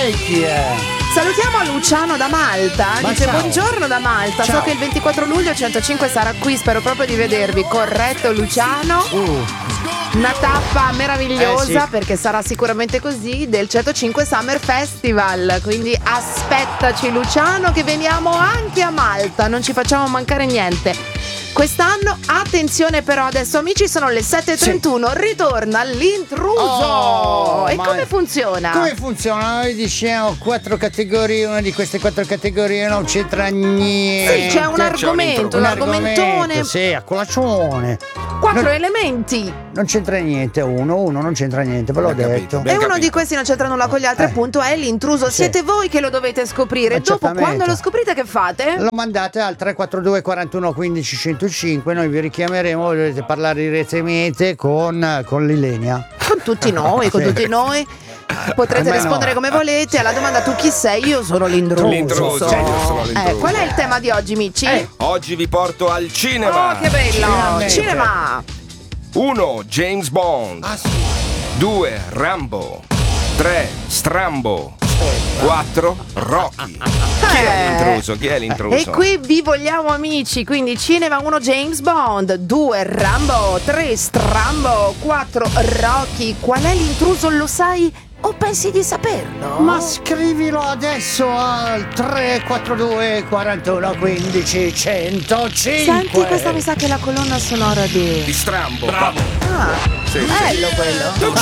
lei chi è? Salutiamo Luciano da Malta. Ma Dice ciao. buongiorno da Malta. Ciao. So che il 24 luglio 105 sarà qui. Spero proprio di vedervi. Corretto Luciano. Una tappa meravigliosa, Sì. perché sarà sicuramente così, del 105 Summer Festival. Quindi aspettaci Luciano, che veniamo anche a Malta. Non ci facciamo mancare niente. Quest'anno, attenzione però, adesso amici, sono le 7.31, ritorna l'intruso. E ma come funziona? Come funziona? Noi diciamo 4 categorie, una di queste 4 categorie non c'entra niente. Sì, c'è un argomento, un argomentone. Sì, a colazione. 4 non, elementi. non c'entra niente, uno non c'entra niente, ve l'ho Abbiamo detto. capito. E Abbiamo uno capito. di questi non c'entra nulla con gli altri, appunto, è l'intruso. Sì. Siete voi che lo dovete scoprire. Ma Dopo, certamente. quando lo scoprite, che fate? Lo mandate al 342 41 15 105, noi vi richiameremo, voi dovete parlare direttamente con l'Ilenia. Con tutti noi, con Sì. tutti noi. Potrete Come no? rispondere come volete alla domanda tu chi sei? Io sono l'intruso. L'intruso, io sono l'intruso. Qual è il tema di oggi, Mici? Oggi vi porto al cinema. Oh, che bello! Finalmente. Cinema! 1. James Bond. 2. Rambo. 3. Strambo. 4. Rocky. Chi è l'intruso? Chi è l'intruso? E qui vi vogliamo amici, quindi cinema 1 James Bond, 2 Rambo, 3 Strambo, 4 Rocky. Qual è l'intruso? Lo sai o pensi di saperlo? Ma scrivilo adesso al 342 41 15 105. Senti, questa mi sa che è la colonna sonora Di di... Strambo. Ah, Sì, sì. bello quello.